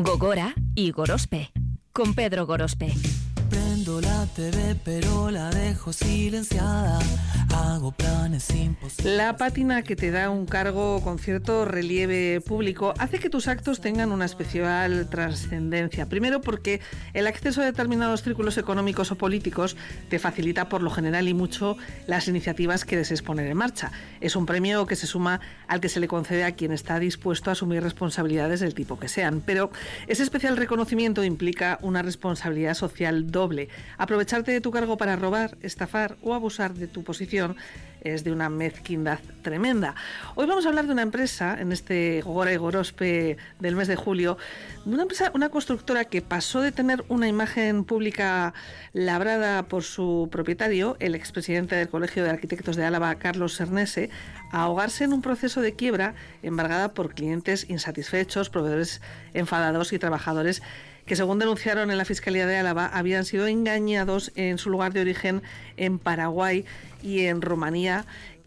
Gogora y Gorospe, con Pedro Gorospe. Prendo la TV pero la dejo silenciada. Hago planes imposibles. La pátina que te da un cargo con cierto relieve público hace que tus actos tengan una especial trascendencia. Primero porque el acceso a determinados círculos económicos o políticos te facilita por lo general y mucho las iniciativas que desees poner en marcha. Es un premio que se suma al que se le concede a quien está dispuesto a asumir responsabilidades del tipo que sean. Pero ese especial reconocimiento implica una responsabilidad social doble. Aprovecharte de tu cargo para robar, estafar o abusar de tu posición es de una mezquindad tremenda. Hoy vamos a hablar de una empresa, en este Gogora y Gorospe del mes de julio, de una empresa, una constructora que pasó de tener una imagen pública labrada por su propietario, el expresidente del Colegio de Arquitectos de Álava, Carlos Cernese, a ahogarse en un proceso de quiebra embargada por clientes insatisfechos, proveedores enfadados y trabajadores que, según denunciaron en la Fiscalía de Álava, habían sido engañados en su lugar de origen en Paraguay y en Rumanía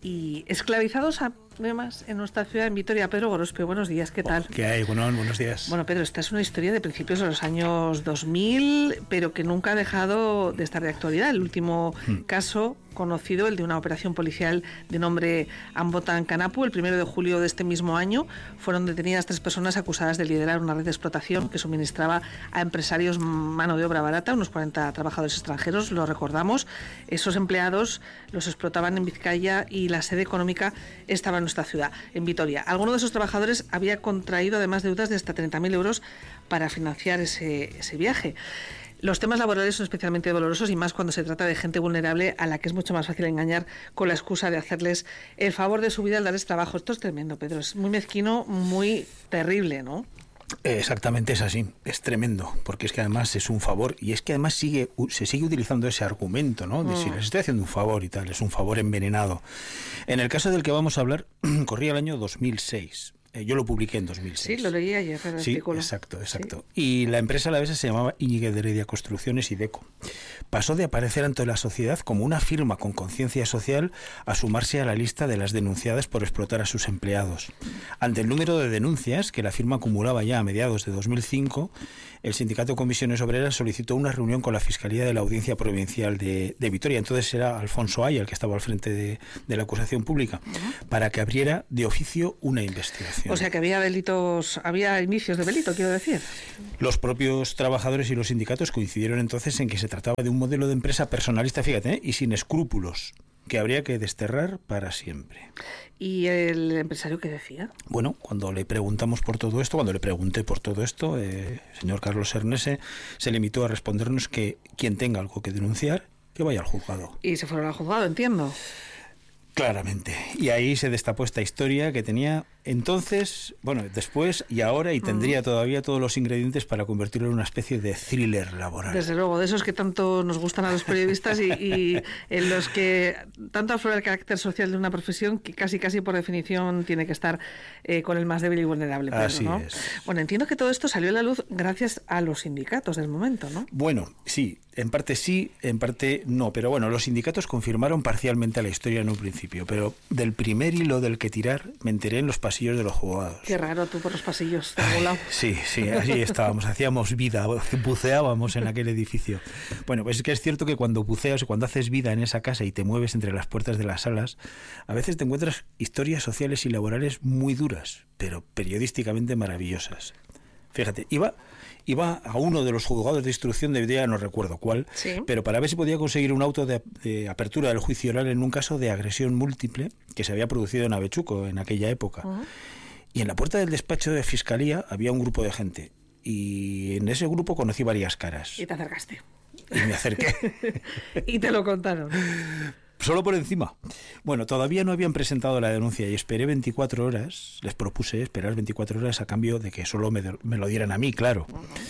y esclavizados además en nuestra ciudad, en Vitoria. Pedro Gorospe, buenos días, ¿qué tal? ¿Qué hay? Bueno, buenos días. Bueno, Pedro, esta es una historia de principios de los años 2000, pero que nunca ha dejado de estar de actualidad. El último caso conocido, el de una operación policial de nombre Ambotan Canapu, el 1 de julio de este mismo año, fueron detenidas 3 personas acusadas de liderar una red de explotación que suministraba a empresarios mano de obra barata, unos 40 trabajadores extranjeros, lo recordamos. Esos empleados los explotaban en Vizcaya y la sede económica estaba en nuestra ciudad, en Vitoria. Alguno de esos trabajadores había contraído además deudas de hasta 30.000 euros para financiar ese viaje. Los temas laborales son especialmente dolorosos y más cuando se trata de gente vulnerable a la que es mucho más fácil engañar con la excusa de hacerles el favor de su vida al darles trabajo. Esto es tremendo, Pedro. Es muy mezquino, muy terrible, ¿no? Exactamente, es así, es tremendo, porque es que además es un favor y es que además se sigue utilizando ese argumento, ¿no? De si les estoy haciendo un favor y tal, es un favor envenenado. En el caso del que vamos a hablar, corría el año 2006. Yo lo publiqué en 2006. Sí, lo leí ayer en el artículo. Exacto. Sí. Y la empresa a la vez se llamaba Íñiguez de Heredia Construcciones y Deco. Pasó de aparecer ante la sociedad como una firma con conciencia social a sumarse a la lista de las denunciadas por explotar a sus empleados. Ante el número de denuncias que la firma acumulaba ya a mediados de 2005, el Sindicato de Comisiones Obreras solicitó una reunión con la Fiscalía de la Audiencia Provincial de Vitoria. Entonces era Alfonso Aya el que estaba al frente de la acusación pública, para que abriera de oficio una investigación. O sea que había delitos, había inicios de delito, quiero decir. Los propios trabajadores y los sindicatos coincidieron entonces en que se trataba de un modelo de empresa personalista, fíjate, y sin escrúpulos, que habría que desterrar para siempre. ¿Y el empresario qué decía? Bueno, cuando le pregunté por todo esto, señor Carlos Cernese se limitó a respondernos que quien tenga algo que denunciar, que vaya al juzgado. Y se fueron al juzgado, entiendo. Claramente. Y ahí se destapó esta historia que tenía entonces, bueno, después y ahora, y tendría todavía todos los ingredientes para convertirlo en una especie de thriller laboral. Desde luego, de esos que tanto nos gustan a los periodistas y en los que tanto aflora el carácter social de una profesión que casi por definición tiene que estar con el más débil y vulnerable. Pedro, así ¿no? es. Bueno, entiendo que todo esto salió a la luz gracias a los sindicatos del momento, ¿no? Bueno, sí, en parte no, pero bueno, los sindicatos confirmaron parcialmente la historia en un principio, pero del primer hilo del que tirar me enteré en los pasillos de los juzgados. Qué raro, tú por los pasillos de algún lado. Sí, así estábamos, hacíamos vida, buceábamos en aquel edificio. Bueno, pues es que es cierto que cuando buceas, cuando haces vida en esa casa y te mueves entre las puertas de las salas, a veces te encuentras historias sociales y laborales muy duras, pero periodísticamente maravillosas. Fíjate, iba a uno de los juzgados de instrucción de Vitoria, no recuerdo cuál, ¿sí? Pero para ver si podía conseguir un auto de apertura del juicio oral en un caso de agresión múltiple que se había producido en Avechuco en aquella época. Y en la puerta del despacho de Fiscalía había un grupo de gente. Y en ese grupo conocí varias caras. Y te acercaste. Y me acerqué. Y te lo contaron. Solo por encima. Bueno, todavía no habían presentado la denuncia y esperé 24 horas, les propuse esperar 24 horas a cambio de que solo me lo dieran a mí, claro.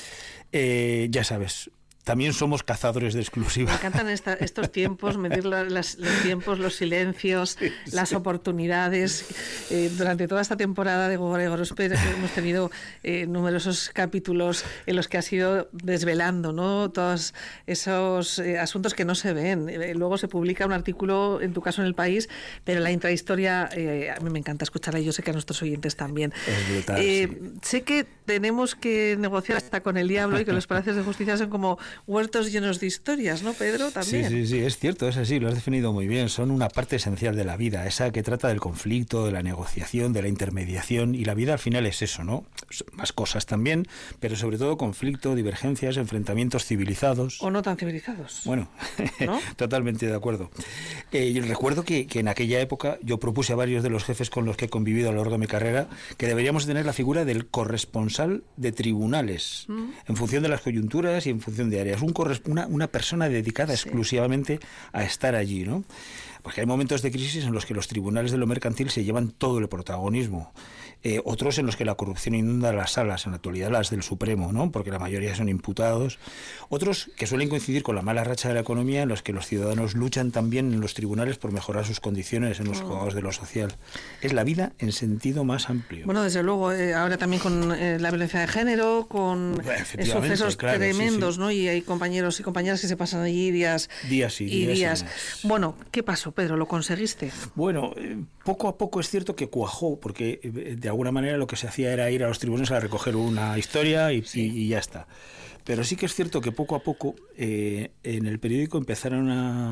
Ya sabes, también somos cazadores de exclusiva. Me encantan estos tiempos, medir los tiempos, los silencios, las oportunidades. Durante toda esta temporada de Gogora y Gorospe hemos tenido numerosos capítulos en los que has ido desvelando, ¿no?, todos esos asuntos que no se ven. Luego se publica un artículo, en tu caso en El País, pero la intrahistoria, a mí me encanta escucharla y yo sé que a nuestros oyentes también. Es brutal, sí. Sé que tenemos que negociar hasta con el diablo y que los palacios de justicia son como huertos llenos de historias, ¿no, Pedro? También. Sí, es cierto, es así, lo has definido muy bien. Son una parte esencial de la vida, esa que trata del conflicto, de la negociación, de la intermediación, y la vida al final es eso, ¿no? Más cosas también, pero sobre todo conflicto, divergencias, enfrentamientos civilizados. O no tan civilizados. Bueno, ¿no? Totalmente de acuerdo. Yo recuerdo que en aquella época yo propuse a varios de los jefes con los que he convivido a lo largo de mi carrera que deberíamos tener la figura del corresponsal de tribunales, en función de las coyunturas y en función de áreas. Una persona dedicada exclusivamente a estar allí, ¿no? Porque hay momentos de crisis en los que los tribunales de lo mercantil se llevan todo el protagonismo. Otros en los que la corrupción inunda las salas, en la actualidad las del Supremo, ¿no? Porque la mayoría son imputados. Otros que suelen coincidir con la mala racha de la economía, en los que los ciudadanos luchan también en los tribunales por mejorar sus condiciones en los juzgados de lo social. Es la vida en sentido más amplio. Bueno, desde luego, ahora también con la violencia de género, con sucesos tremendos, ¿no? Y hay compañeros y compañeras que se pasan allí días y días. Bueno, ¿qué pasó, Pedro? ¿Lo conseguiste? Bueno, poco a poco es cierto que cuajó, porque de alguna manera lo que se hacía era ir a los tribunales a recoger una historia y ya está. Pero sí que es cierto que poco a poco en el periódico empezaron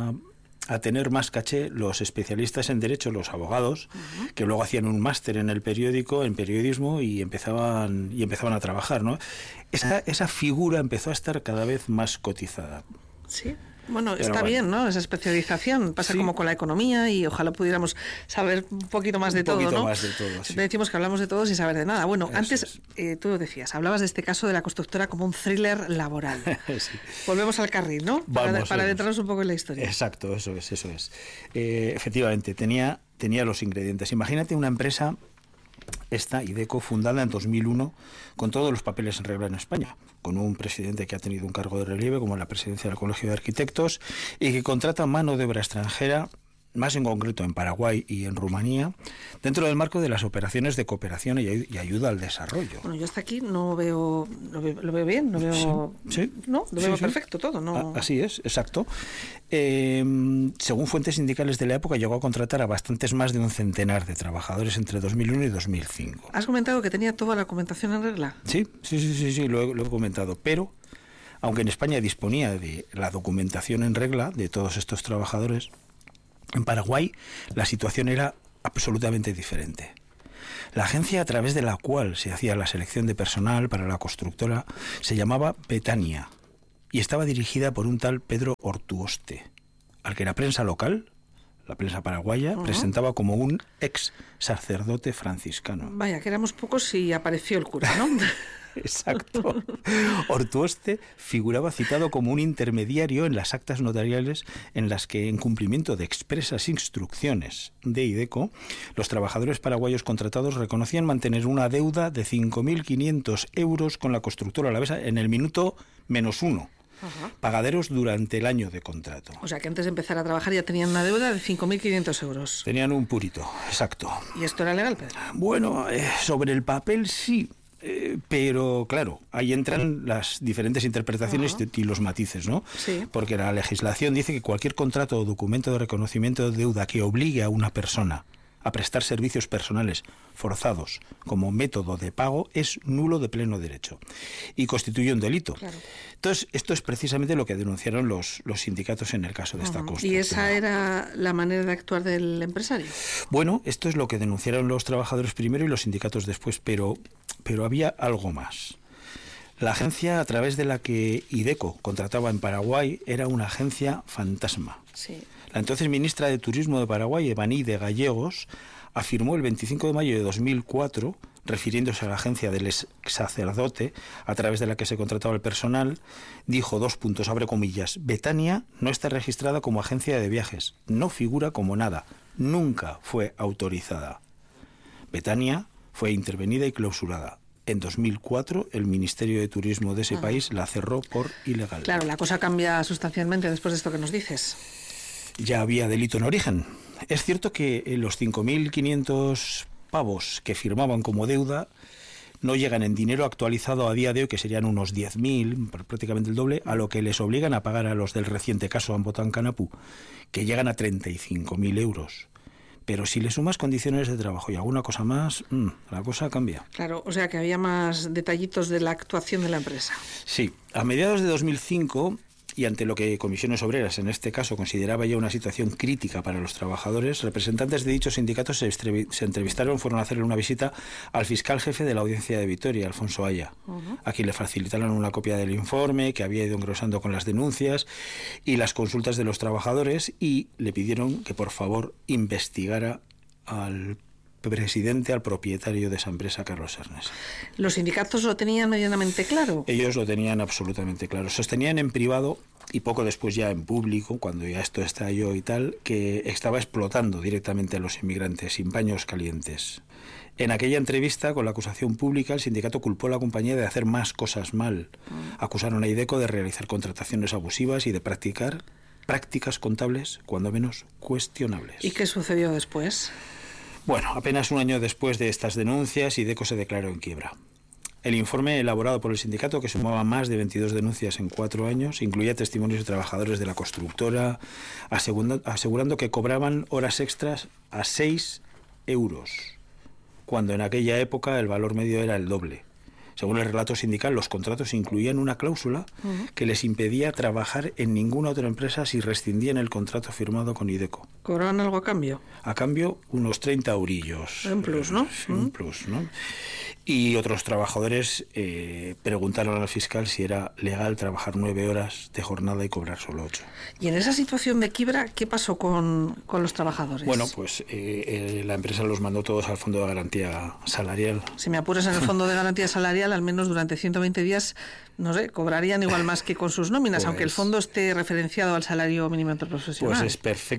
a tener más caché los especialistas en derecho, los abogados, que luego hacían un máster en el periódico, en periodismo, y empezaban a trabajar, ¿no? Esa figura empezó a estar cada vez más cotizada. Sí. Bueno, está bien, ¿no? Esa especialización pasa como con la economía, y ojalá pudiéramos saber un poquito más de todo, ¿no? Un poquito más de todo, sí. Siempre decimos que hablamos de todo sin saber de nada. Bueno, antes tú decías, hablabas de este caso de la constructora como un thriller laboral. Sí. Volvemos al carril, ¿no? Para adentrarnos un poco en la historia. Exacto, eso es. Efectivamente, tenía los ingredientes. Imagínate una empresa, esta Iveco, fundada en 2001, con todos los papeles en regla en España, con un presidente que ha tenido un cargo de relieve como la presidencia del Colegio de Arquitectos, y que contrata mano de obra extranjera, más en concreto en Paraguay y en Rumanía, dentro del marco de las operaciones de cooperación y ayuda al desarrollo. Bueno, yo hasta aquí lo veo bien, lo veo perfecto todo, ¿no? Así es, exacto. Según fuentes sindicales de la época, llegó a contratar a bastantes más de un centenar de trabajadores entre 2001 y 2005. ¿Has comentado que tenía toda la documentación en regla? Sí, lo he comentado, pero aunque en España disponía de la documentación en regla de todos estos trabajadores, en Paraguay la situación era absolutamente diferente. La agencia a través de la cual se hacía la selección de personal para la constructora se llamaba Betania y estaba dirigida por un tal Pedro Ortuoste, al que la prensa local, la prensa paraguaya, presentaba como un ex sacerdote franciscano. Vaya, que éramos pocos y apareció el cura, ¿no? Exacto. Ortuoste figuraba citado como un intermediario en las actas notariales en las que, en cumplimiento de expresas instrucciones de Iveco, los trabajadores paraguayos contratados reconocían mantener una deuda de 5.500 euros con la constructora alavesa en el minuto -1. Pagaderos durante el año de contrato. O sea, que antes de empezar a trabajar ya tenían una deuda de 5.500 euros. Tenían un purito, exacto. ¿Y esto era legal, Pedro? Bueno, sobre el papel sí. Pero claro, ahí entran las diferentes interpretaciones y los matices, ¿no? Sí. Porque la legislación dice que cualquier contrato o documento de reconocimiento de deuda que obligue a una persona a prestar servicios personales forzados como método de pago es nulo de pleno derecho y constituye un delito. Claro. Entonces, esto es precisamente lo que denunciaron los sindicatos en el caso de esta construcción. ¿Y esa era la manera de actuar del empresario? Bueno, esto es lo que denunciaron los trabajadores primero y los sindicatos después, pero había algo más. La agencia a través de la que Iveco contrataba en Paraguay era una agencia fantasma. Sí. La entonces ministra de Turismo de Paraguay, Evaní de Gallegos, afirmó el 25 de mayo de 2004, refiriéndose a la agencia del ex sacerdote a través de la que se contrataba el personal, dijo, abre comillas, Betania no está registrada como agencia de viajes, no figura como nada, nunca fue autorizada. Betania fue intervenida y clausurada. En 2004, el Ministerio de Turismo de ese país la cerró por ilegal. Claro, la cosa cambia sustancialmente después de esto que nos dices. Ya había delito en origen. Es cierto que los 5.500 pavos que firmaban como deuda no llegan en dinero actualizado a día de hoy, que serían unos 10.000, prácticamente el doble, a lo que les obligan a pagar a los del reciente caso Ambotán Canapú, que llegan a 35.000 euros. Pero si le sumas condiciones de trabajo y alguna cosa más, la cosa cambia. Claro, o sea que había más detallitos de la actuación de la empresa. Sí, a mediados de 2005, y ante lo que Comisiones Obreras, en este caso, consideraba ya una situación crítica para los trabajadores, representantes de dichos sindicatos se entrevistaron, fueron a hacerle una visita al fiscal jefe de la Audiencia de Vitoria, Alfonso Aya, a quien le facilitaron una copia del informe que había ido engrosando con las denuncias y las consultas de los trabajadores, y le pidieron que por favor investigara al presidente, al propietario de esa empresa, Carlos Ernest. ¿Los sindicatos lo tenían medianamente claro? Ellos lo tenían absolutamente claro. Sostenían en privado y poco después ya en público, cuando ya esto estalló y tal, que estaba explotando directamente a los inmigrantes sin paños calientes. En aquella entrevista, con la acusación pública, el sindicato culpó a la compañía de hacer más cosas mal. Acusaron a IDECO de realizar contrataciones abusivas y de practicar prácticas contables, cuando menos cuestionables. ¿Y qué sucedió después? Bueno, apenas un año después de estas denuncias, IDECO se declaró en quiebra. El informe elaborado por el sindicato, que sumaba más de 22 denuncias en 4 años, incluía testimonios de trabajadores de la constructora, asegurando que cobraban horas extras a 6 euros, cuando en aquella época el valor medio era el doble. Según el relato sindical, los contratos incluían una cláusula que les impedía trabajar en ninguna otra empresa si rescindían el contrato firmado con IDECO. ¿Cobraban algo a cambio? A cambio, unos 30 eurillos. Un plus, ¿no? Un plus, ¿no? Y otros trabajadores preguntaron al fiscal si era legal trabajar 9 horas de jornada y cobrar solo 8. Y en esa situación de quiebra, ¿qué pasó con los trabajadores? Bueno, pues la empresa los mandó todos al Fondo de Garantía Salarial. Si me apuras, en el Fondo de Garantía Salarial, al menos durante 120 días, no sé, cobrarían igual más que con sus nóminas, pues, aunque el fondo esté referenciado al salario mínimo interprofesional. Pues es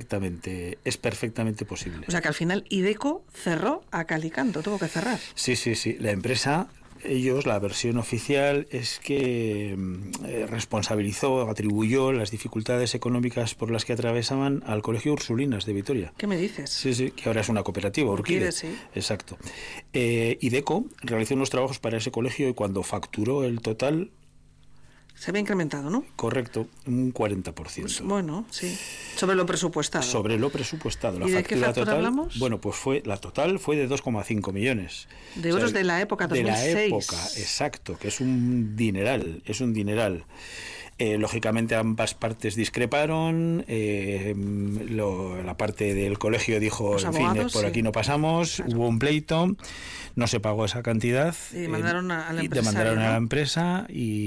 perfectamente posible. O sea que al final IDECO cerró a cal y canto, tuvo que cerrar. Sí. La empresa, la versión oficial es que responsabilizó, atribuyó las dificultades económicas por las que atravesaban al Colegio Ursulinas de Vitoria. ¿Qué me dices? Sí, que ahora es una cooperativa, Urquide. Sí. Exacto. IDECO realizó unos trabajos para ese colegio y cuando facturó el total... Se había incrementado, ¿no? Correcto, un 40%. Pues bueno, sí. Sobre lo presupuestado. Sobre lo presupuestado. La ¿Y de factura qué factura total, hablamos? Bueno, pues la total fue de 2,5 millones. De euros, o sea, de la época 2006. De la época, exacto, que es un dineral, lógicamente ambas partes discreparon, la parte del colegio dijo, los en fin, abogados, por aquí no pasamos, claro. Hubo un pleito, no se pagó esa cantidad. Y demandaron a la empresa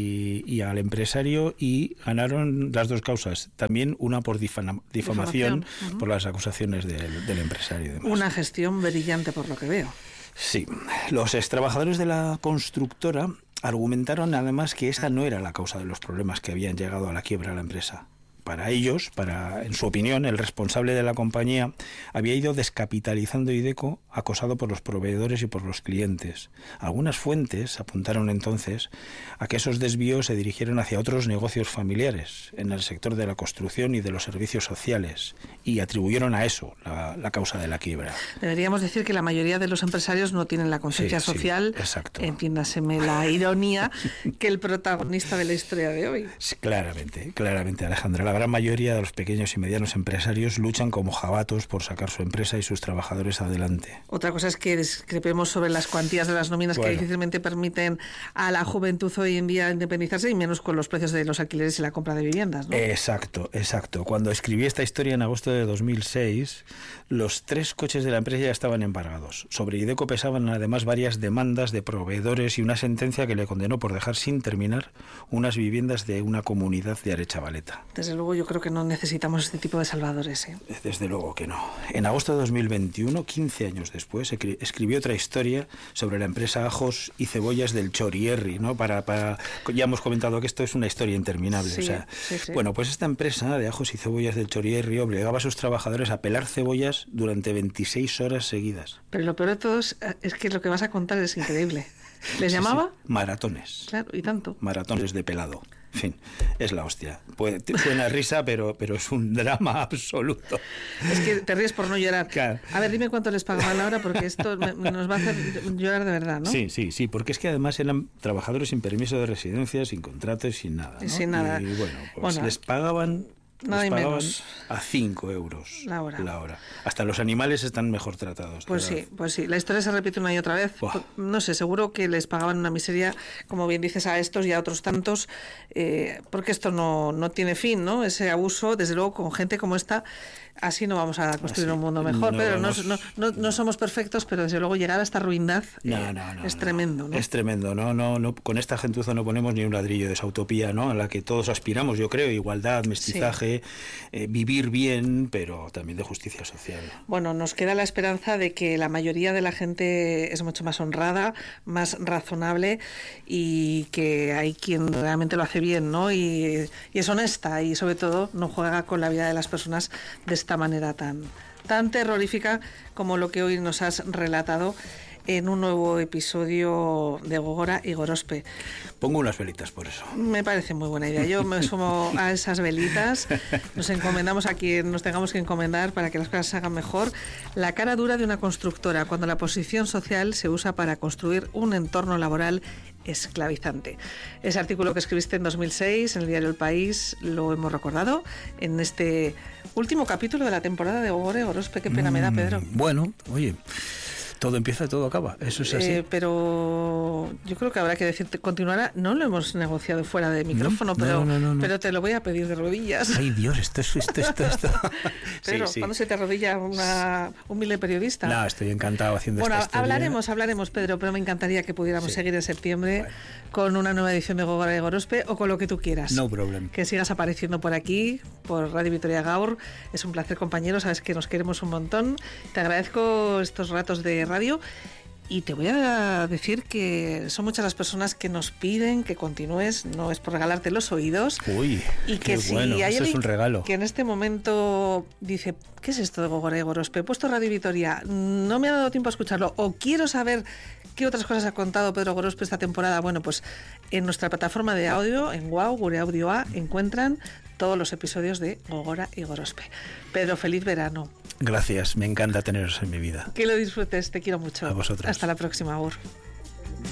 y al empresario y ganaron las dos causas. También una por difamación. Por las acusaciones del empresario. Y demás. Una gestión brillante por lo que veo. Sí. Los extrabajadores de la constructora argumentaron además que esta no era la causa de los problemas que habían llegado a la quiebra de la empresa. Para ellos, en su opinión, el responsable de la compañía había ido descapitalizando IDECO, acosado por los proveedores y por los clientes. Algunas fuentes apuntaron entonces a que esos desvíos se dirigieron hacia otros negocios familiares en el sector de la construcción y de los servicios sociales y atribuyeron a eso la causa de la quiebra. Deberíamos decir que la mayoría de los empresarios no tienen la conciencia social, exacto. Entiéndaseme la ironía, que el protagonista de la historia de hoy. Sí, claramente, Alejandra. La gran mayoría de los pequeños y medianos empresarios luchan como jabatos por sacar su empresa y sus trabajadores adelante. Otra cosa es que discrepemos sobre las cuantías de las nóminas que difícilmente permiten a la juventud hoy en día independizarse, y menos con los precios de los alquileres y la compra de viviendas, ¿no? Exacto. Cuando escribí esta historia en agosto de 2006, los 3 coches de la empresa ya estaban embargados. Sobre IDECO pesaban además varias demandas de proveedores y una sentencia que le condenó por dejar sin terminar unas viviendas de una comunidad de Arechavaleta. Desde luego yo creo que no necesitamos este tipo de salvadores, ¿eh? Desde luego que no. En agosto de 2021, 15 años después, escribió otra historia sobre la empresa Ajos y Cebollas del Chorierri, ¿no? Ya hemos comentado que esto es una historia interminable. Sí. Bueno, pues esta empresa de Ajos y Cebollas del Chorierri obligaba a sus trabajadores a pelar cebollas durante 26 horas seguidas. Pero lo peor de todo es que lo que vas a contar es increíble. ¿Les llamaba? Maratones. Claro, y tanto. Maratones de pelado. En fin, es la hostia. Suena risa, pero es un drama absoluto. Es que te ríes por no llorar. Claro. A ver, dime cuánto les pagaban la hora, porque esto nos va a hacer llorar de verdad, ¿no? Sí, porque es que además eran trabajadores sin permiso de residencia, sin contrato y sin nada, ¿no? Sin nada. Y bueno, les pagaban Nada les y pagabas menos. a 5 euros La hora. Hasta los animales están mejor tratados. Pues ¿verdad? sí, pues sí. La historia se repite una y otra vez. Buah. No sé, seguro que les pagaban una miseria, como bien dices, a estos y a otros tantos, porque esto no tiene fin, ¿no? Ese abuso, desde luego, con gente como esta, así no vamos a construir un mundo mejor. No pero vamos. no somos perfectos, pero desde luego llegar a esta ruindad es tremendo, ¿no? Es tremendo, no, con esta gentuza no ponemos ni un ladrillo de esa utopía, ¿no? A la que todos aspiramos, yo creo, igualdad, mestizaje, vivir bien, pero también de justicia social. Bueno, nos queda la esperanza de que la mayoría de la gente es mucho más honrada, más razonable y que hay quien realmente lo hace bien, ¿no? Y es honesta y sobre todo no juega con la vida de las personas de esta manera tan terrorífica como lo que hoy nos has relatado en un nuevo episodio de Gogora y Gorospe. Pongo unas velitas por eso. Me parece muy buena idea. Yo me sumo a esas velitas. Nos encomendamos a quien nos tengamos que encomendar para que las cosas se hagan mejor. La cara dura de una constructora cuando la posición social se usa para construir un entorno laboral esclavizante. Ese artículo que escribiste en 2006 en el diario El País lo hemos recordado en este último capítulo de la temporada de Gogora y Gorospe. Qué pena me da, Pedro. Bueno, oye, todo empieza y todo acaba, eso es así. Pero yo creo que habrá que decirte, continuará. No lo hemos negociado fuera de micrófono, No. pero te lo voy a pedir de rodillas. Ay, Dios, esto. Pedro, Sí. ¿cuándo se te arrodilla una humilde periodista? No, estoy encantado haciendo Bueno, esta historia. hablaremos, Pedro, pero me encantaría que pudiéramos seguir en septiembre con una nueva edición de Gogora y Gorospe o con lo que tú quieras. No problem. Que sigas apareciendo por aquí, por Radio Vitoria Gaur. Es un placer, compañero, sabes que nos queremos un montón. Te agradezco estos ratos de radio. Y te voy a decir que son muchas las personas que nos piden que continúes, no es por regalarte los oídos. Uy, y que qué si bueno, hay eso es alguien un regalo. que en este momento dice, ¿qué es esto de Gogora y Gorospe? He puesto Radio Vitoria, no me ha dado tiempo a escucharlo, o quiero saber qué otras cosas ha contado Pedro Gorospe esta temporada. Bueno, pues en nuestra plataforma de audio, en WOW, Gure Audio A, encuentran todos los episodios de Gogora y Gorospe. Pedro, feliz verano. Gracias, me encanta teneros en mi vida. Que lo disfrutes, te quiero mucho. A vosotras. Hasta la próxima, Agur.